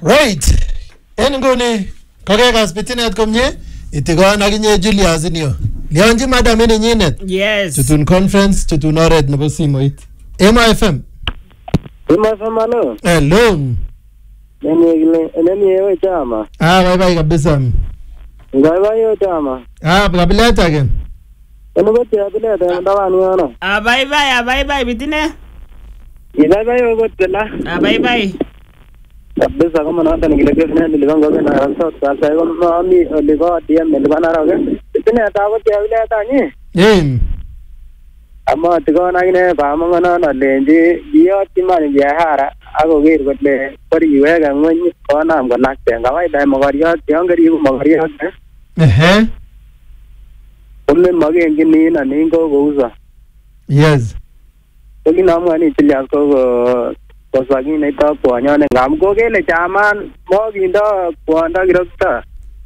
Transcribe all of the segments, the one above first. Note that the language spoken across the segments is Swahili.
Right. En nguni kokekas bitinet komye itikon akinye Julius inyo. Lionji madam nenyinet. Yes. Chutun conference, chutun oret nebo simoit. Ema FM. Ema FM alo. Hello. Nemi ewe chama. Bye kabisa. Bye chama. Kabileta again. Ngote abileta ndawani yana. Bye bitine. Bye ngotela. Bye. Kabisa kama naenda nikilekea niligonga na rasot sasa hiyo mami nilikuwa DM nilikuwa na roga. Bitine atawote abileta ni. Amma tikona ine pamangana na lenji iyo timani biashara akoker kole koriweka ngweny konam kolakte kawaida magariot yongeri magariot kole magengi nina ningo kouza. Yes. Okinamwa ni Julius ko kosagine ito kwanyone ngam ko kele chaman mokindo kwondo kirokto.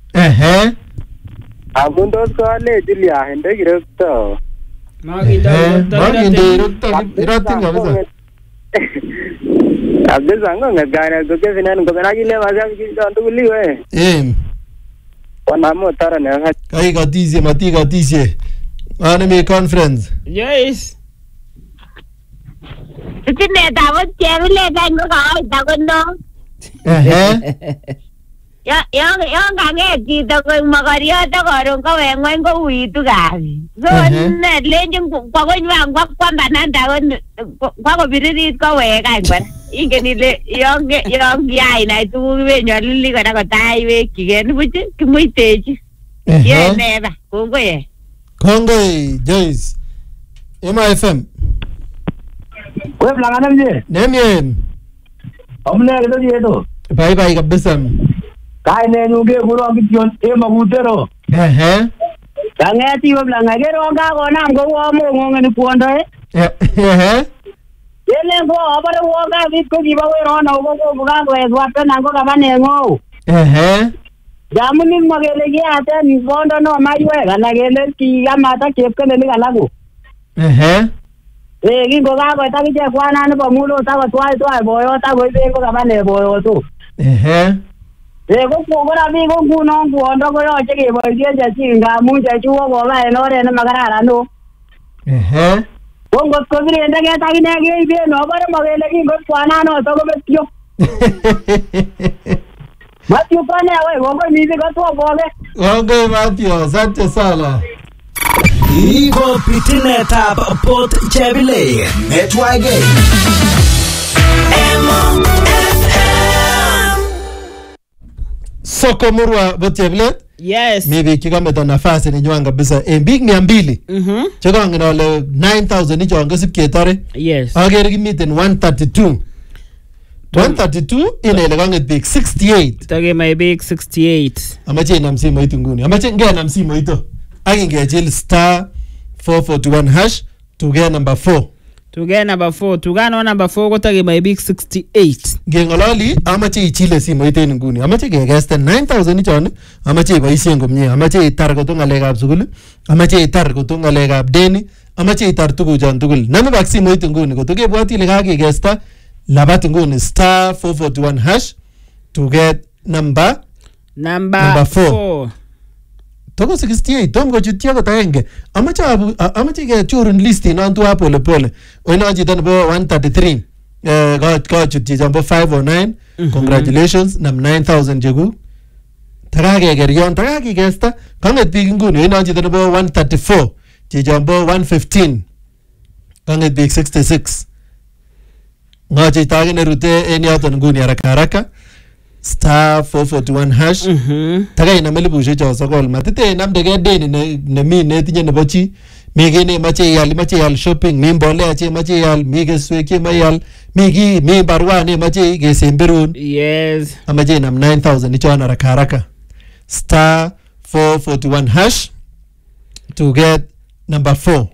Amundos kole Julius ende kirokto. Mokindo iratin kabisa. Abdesa ngonga gana ko kevina ngo bana kile mazam kindo nduliwe. Wana motara ne Kai katisie mati katisie. Ana me conference. Yes. Bitine tawot chebile kango kawaita kono. Yang kanget chito ko magariot koron kowe ngweny kouitu kasi. So ne lenjin kwa konywan kwa bananda kwa kobiririt kowe kangwan. Ingen ile yang yai na tuguk benyolili kora kotai wekige nibuch kimuitechi. Ye neba kongoi. Kongoi Joyce. Ema FM. Wewe blangana mje? Nemien. Amne kido yeto. Bye kabisa. Kai ne nyuge guru ambition magutero. Kangeti wewe blanga gero ga kona ngo wo mo ngene kuondo Yele go abare wo ga vit ko giba we ro na go ga go e wape na go kabane ngo. Jamuni magele gi ate ni bondo no maywe kana gele ki amata kepkele ni kalago. Gingo ga go ta kije kwana no pamulo ta go twai boyo ta go be go kabane boyo tu. Go ra bi go kuno kuondo go yo chege boyo je chinga mu je chuo go ba no re na magarara no. Bongo ko bire ndage ta gine ge be no bare magele gi go kwana no to go betyo. Matthew pane awe go mi go to go be. Kongoi Matthew, asante sana. Iko Bitinetab Port Chebile Netwage Soko murwa Botebilet. Yes. Maybe kikameta nafasi ni nyuanga kabisa. Big 200. Choko ngina ole 9000 ni chongo sipketare. Yes. Agere kimiten 132. 132 ile kanget big 68. Tage my big 68. Amache na msimo itu nguni. Amache ngena msimo itu. Agingejil star 441 hash to get number 4. To get number 4. To get number 4 go tage my big 68. Ngengololi amache ichile simo iten nguni. Amache gegesta 9000 ichon. Amache iboisien komie. Amache itar ko ngalekab sugul. Amache itar ko ngalekab deni. Amache itar tuguchon tugul. Name bak simo iten nguni ko togebwati ile kagegesta labat nguni star 441 hash to get number 4. Toko 68 tom ko chutio ko taenge amache ke churun list ina ndu pole pole oina jita nebo 133 ko chuti jambo 509 congratulations nam 9000 jegu tagage gerion tagage gesta kanget big nguni oina jita nebo 134 ji jambo 115 kanget big 66 ngaje tage ne rute eni aton nguni haraka star 441 hash tagai na melibu je jaza gol matete namdege deni ne mi ne tinye nebo chi mi gene mache yal shopping mi mbole ache mache yal mi geswe ke mayal mi barwane mache ge semberun. Yes. Amaje nam 9000 ni chona haraka star 441 hash to get number 4.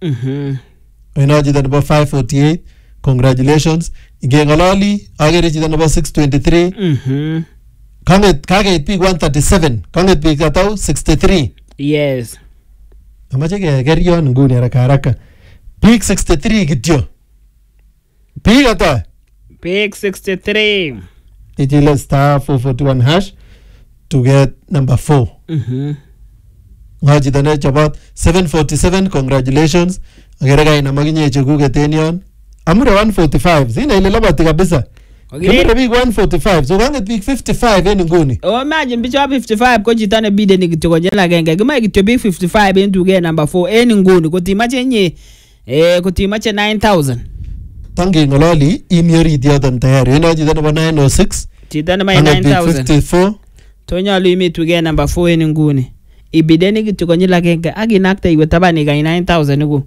Enaji the number 548. Congratulations. Ngengololi agere chita number 623. Kage pick 137. Kanget pick atau 63. Yes. Amache gerion nguni haraka. Pick 63 kityo. Pick ata. Pick 63. ichile star 441 hash to get number 4. Ngaji tane chabat 747, congratulations. Agere guy na maginye chekuke tenion. Amure 145. Zina ile labati kabisa. Kamure big 145. So kanget big 55 en nguni. Oh, imagine bicho 55 ko chito ne bide ni kityo jela genge. Kama kityo big 55 en tuge number 4 en nguni kotimache nye kotimache 9000. Tangi ngololi imyori diodan tayari. Eno chito nebo 906. Chito nebo 9000. Tonyolu imi tuge number 4 en nguni. Ibide ni kityo jela genge aginakte iwe tabani ga 9000 ugu.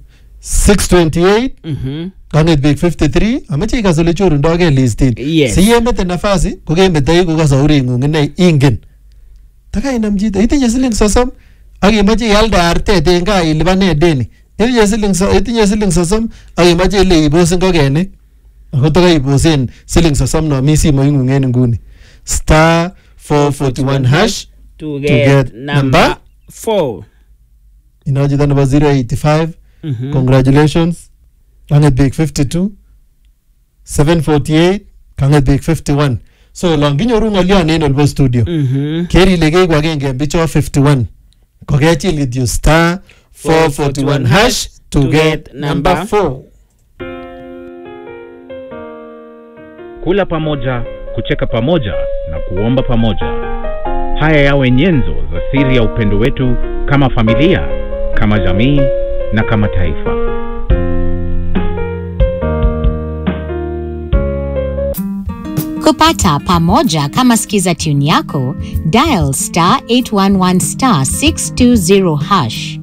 628. Kanget big 53. Amache ikasole choru ndoge listin. Yes. Si yemete nafasi kokemete kukasa ngung ine ingen. Taka inam chito itinye siling 30 akimache ialde artet en gaa ilipane deni. Itinye siling 30 akimache ile ibos ngokenik. Ako taka ibosen siling 30 no mi simoit ngung en nguni. Star 441 hash to get number 4. Ino chito nebo 085. Congratulations. Kanget big 52. 748. Kanget big 51. So long kinyoru ngolion en olbo studio. Keri lege kwa genge bicho 51. Kokechil kityo star 441 hash to get number 4. Kula pamoja, kucheka pamoja na kuomba pamoja. Haya yawe nyenzo za siri ya upendo wetu kama familia, kama jamii na kama taifa. Kupata pamoja kama skiza tune yako, dial star 811 star 620 hash.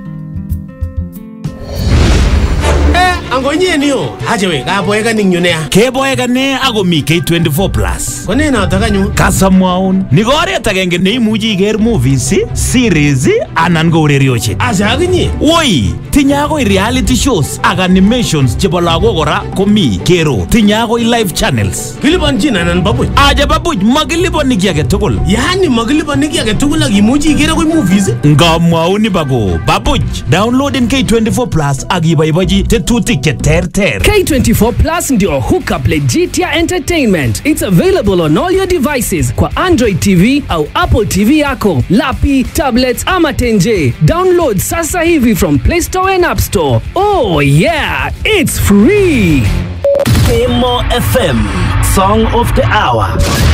Angonye niyo hajewe kaboeka ningyunea Keboeka ne ako mi K24 plus. Kone na takanyu Kasamwaun ni goret agenge neimuchi iker movies, series anan ko urerioshek. Asa akinye Woi, tinye akoi reality shows ak animations chebo lagok kora komi kero. Tinye akoi live channels. Kilipanchin anan babuch? Aja babuch makilipani ki age tugul. Yani makilipani ki age tugul ak imuchi iker akoi movies? Ngamwaun ni bago babuch. Download K24 plus ak iboibochi tetutik che terter. K24 Plus ndio hookup legitia entertainment. It's available on all your devices kwa Android TV au Apple TV yako, lapi, tablets ama tenje. Download sasa hivi from Play Store and App Store. Oh yeah, it's free. Kemo FM, Song of the Hour.